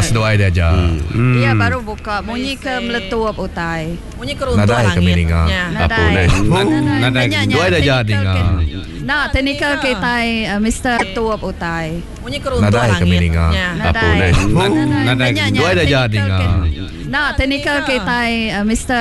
doai dia aja. Dia baru buka. Bunyi ke meletup utai. Bunyi keruntuh Nadai langit. kami dengar. Apa ni? Nadai. Doai dia aja dengar. Nah, teknikal kita Mr. Tuap utai. Bunyi keruntuh Nadai langit. kami dengar. Apa ni? Nadai. Doai dia aja dengar. Nah, teknikal kita Mr.